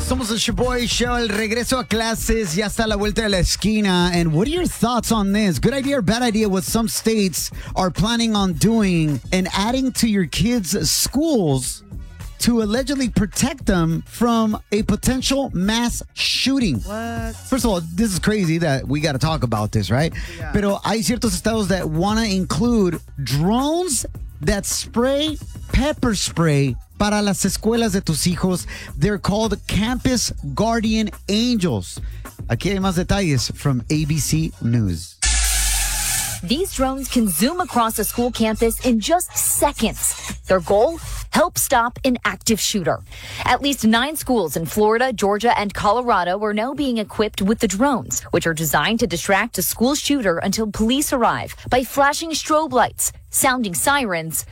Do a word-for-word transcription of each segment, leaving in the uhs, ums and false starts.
Somos el Shaboy Show, el regreso a clases, ya está a la vuelta de la esquina. And what are your thoughts on this? Good idea or bad idea what some states are planning on doing and adding to your kids' schools to allegedly protect them from a potential mass shooting? What? First of all, this is crazy that we got to talk about this, right? Yeah. Pero hay ciertos estados that want to include drones that spray pepper spray para las escuelas de tus hijos. They're called Campus Guardian Angels. Aquí hay más detalles from A B C News. These drones can zoom across a school campus in just seconds. Their goal? Help stop an active shooter. At least nine schools in Florida, Georgia, and Colorado are now being equipped with the drones, which are designed to distract a school shooter until police arrive by flashing strobe lights, sounding sirens.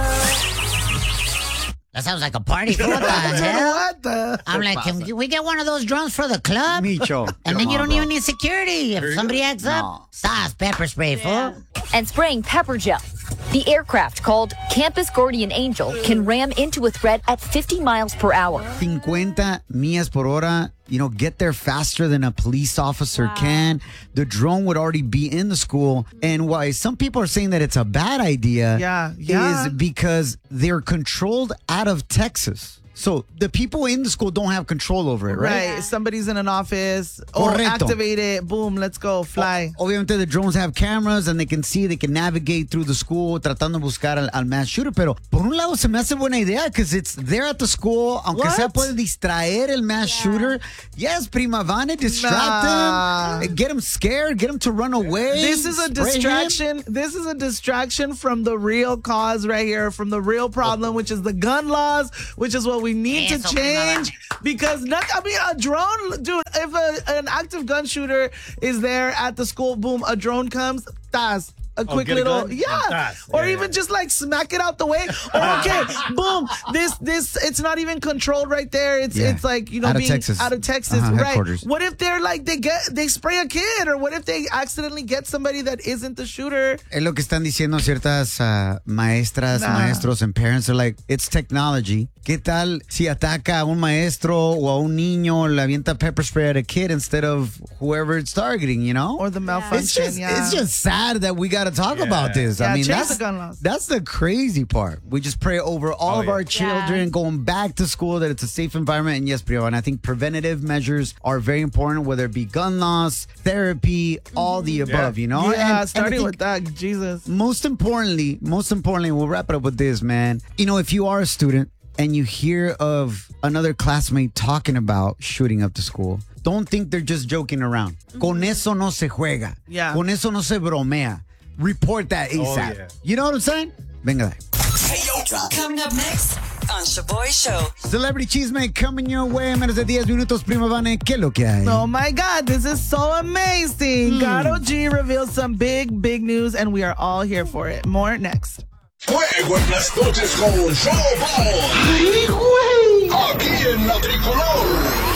That sounds like a party. What the hell? What the? I'm like, can we get one of those drones for the club? Micho. And then you Come don't on, even need security. If somebody acts up, sauce, pepper spray, fool. And spraying pepper gel. The aircraft, called Campus Guardian Angel, can ram into a threat at fifty miles per hour. fifty millas por hora, you know, get there faster than a police officer can. The drone would already be in the school. And why some people are saying that it's a bad idea Yeah, yeah. is because they're controlled out of Texas. So the people in the school don't have control over it, right? Right. Somebody's in an office. Oh, Correcto. activate it. Boom. Let's go. Fly. Obviamente the drones have cameras and they can see, they can navigate through the school tratando de buscar al, al mass shooter. Pero por un lado se me hace buena idea because it's there at the school. Aunque What? sea puede distraer el mass shooter. Yes, prima, van to distract Nah. him. Get him scared. Get him to run away. This is a spray him. distraction. This is a distraction from the real cause right here, from the real problem, which is the gun laws, which is what we need to Eso, change. Because not, I mean, a drone, dude. If a, an active gun shooter is there at the school, boom, a drone comes, tas. A quick get a little, gun? yeah, Tas. or Yeah, even yeah. just like smack it out the way. Or okay, boom, this this it's not even controlled right there. It's Yeah. it's like you know Out of being Texas. out of Texas, Uh-huh, right? headquarters. What if they're like they get they spray a kid, or what if they accidentally get somebody that isn't the shooter? Es lo que están diciendo ciertas uh, maestras, Nah. maestros, and parents. They're like, it's technology. ¿Qué tal si ataca a un maestro o a un niño, le avienta pepper spray at a kid instead of whoever it's targeting, you know? Or the malfunction, It's just, yeah. it's just sad that we got to talk Yeah. about this. Yeah, I mean, change that's, the gun laws. that's the crazy part. We just pray over all Oh, of yeah. our children going back to school that it's a safe environment. And yes, Priya, and I think preventative measures are very important, whether it be gun loss, therapy, all the above, you know? Yeah, And- and I starting think- with that, Jesus. most importantly, most importantly, we'll wrap it up with this, man. You know, if you are a student and you hear of another classmate talking about shooting up the school, don't think they're just joking around. Con eso no se juega. Yeah. Con eso no se bromea. Report that ASAP. yeah. You know what I'm saying? Venga de ahí. Hey, yo, coming up next on Shaboy Show. Celebrity Cheesemate coming your way. Menos de diez minutos, Prima Vane. ¿Qué es lo que hay? Oh my God, this is so amazing. Karol G reveals some big, big news, and we are all here for it. More next. Fuego en las noches con Showboy. Aquí en la Tricolor.